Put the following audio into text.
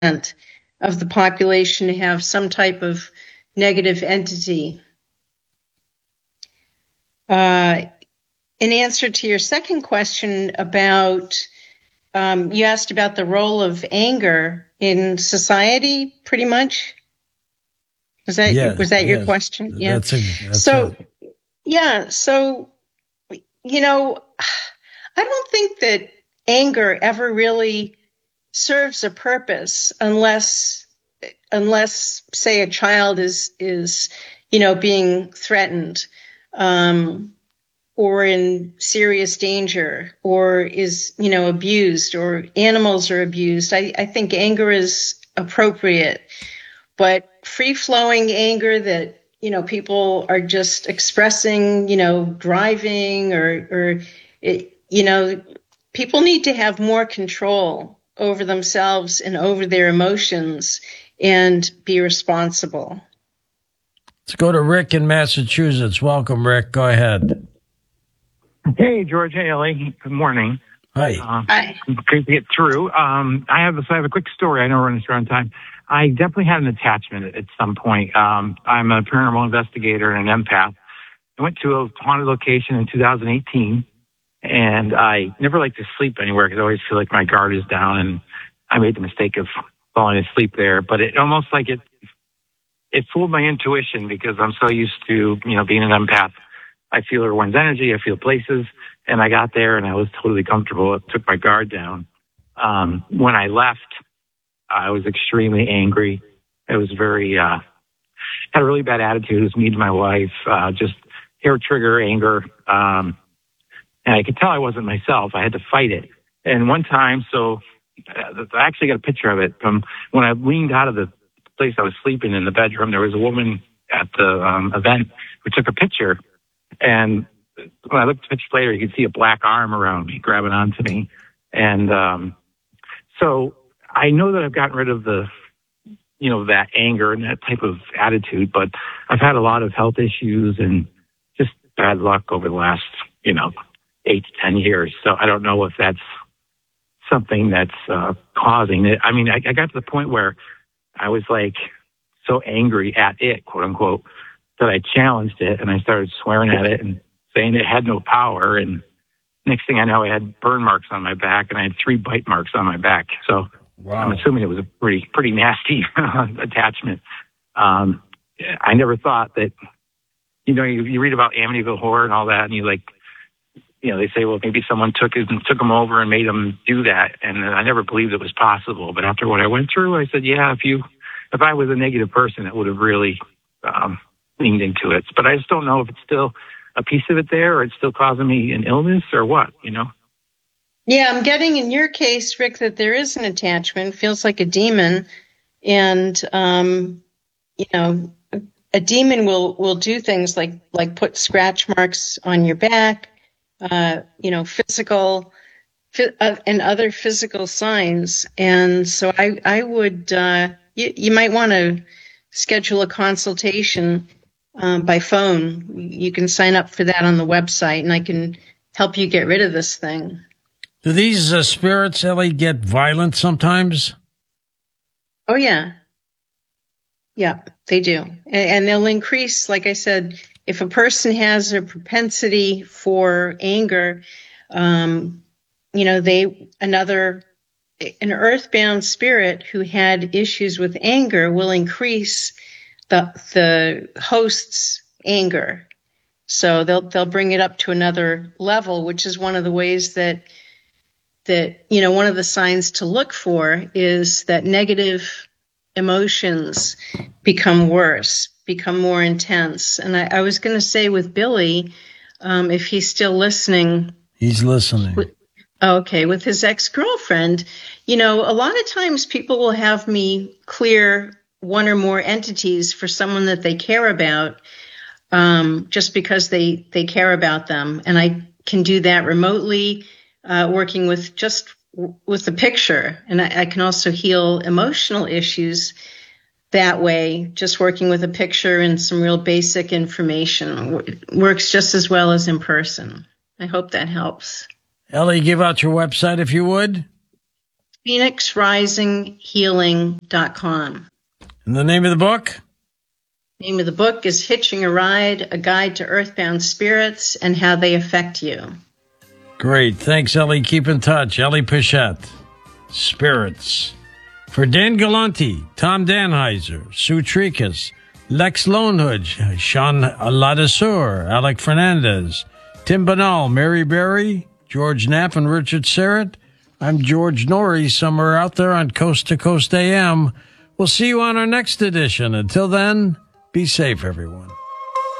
of the population to have some type of negative entity. In answer to your second question about, you asked about the role of anger in society, pretty much. Was that your question? Yeah. So, I don't think that anger ever really serves a purpose unless say a child is being threatened, or in serious danger, or is, abused, or animals are abused. I think anger is appropriate, but free-flowing anger that, people are just expressing, driving or people need to have more control over themselves and over their emotions and be responsible. Let's go to Rick in Massachusetts. Welcome, Rick. Go ahead. Hey, George. Hey, Ellie. Good morning. Hi. Hi. Great to get through. I have a quick story. I know we're running short on time. I definitely had an attachment at some point. I'm a paranormal investigator and an empath. I went to a haunted location in 2018, and I never like to sleep anywhere because I always feel like my guard is down, and I made the mistake of falling asleep there. But it almost like it fooled my intuition because I'm so used to, being an empath. I feel everyone's energy. I feel places. And I got there and I was totally comfortable. It took my guard down. When I left, I was extremely angry. I was had a really bad attitude. It was me to my wife, just hair trigger anger. And I could tell I wasn't myself. I had to fight it. And one time, I actually got a picture of it from when I leaned out of the place I was sleeping in the bedroom. There was a woman at the event who took a picture. And when I looked at the picture later, you could see a black arm around me, grabbing onto me. And so I know that I've gotten rid of that anger and that type of attitude, but I've had a lot of health issues and just bad luck over the last, 8 to 10 years. So I don't know if that's something that's causing it. I mean, I got to the point where I was like so angry at it, quote unquote, that I challenged it and I started swearing at it and saying it had no power. And next thing I know, I had burn marks on my back and I had 3 bite marks on my back. So wow. I'm assuming it was a pretty nasty attachment. I never thought that, you read about Amityville Horror and all that, and they say, well, maybe someone took them over and made them do that. And I never believed it was possible. But after what I went through, I said, yeah, if I was a negative person, it would have really leaned into it. But I just don't know if it's still a piece of it there or it's still causing me an illness or what, Yeah, I'm getting in your case, Rick, that there is an attachment. It feels like a demon. And, a demon will do things like put scratch marks on your back, physical and other physical signs. And so I would, you might want to schedule a consultation by phone. You can sign up for that on the website and I can help you get rid of this thing. Do these spirits, Ellie, get violent sometimes? Oh, yeah. Yeah, they do. And they'll increase, like I said, if a person has a propensity for anger, an earthbound spirit who had issues with anger will increase the host's anger. So they'll bring it up to another level, which is one of the ways that one of the signs to look for is that negative emotions become worse, become more intense. And I was going to say with Billy, if he's still listening. He's listening. With his ex-girlfriend, a lot of times people will have me clear one or more entities for someone that they care about, just because they care about them. And I can do that remotely, working with the picture. And I can also heal emotional issues that way, just working with a picture and some real basic information. Works just as well as in person. I hope that helps. Ellie, give out your website if you would. PhoenixRisingHealing.com. And the name of the book? Name of the book is Hitching a Ride, A Guide to Earthbound Spirits and How They Affect You. Great. Thanks, Ellie. Keep in touch. Ellie Pichette. Spirits. For Dan Galanti, Tom Danheiser, Sue Tricas, Lex Lonehood, Sean Ladesseur, Alec Fernandez, Tim Banal, Mary Berry, George Knapp, and Richard Serrett, I'm George Norrie, somewhere out there on Coast to Coast AM. We'll see you on our next edition. Until then, be safe, everyone.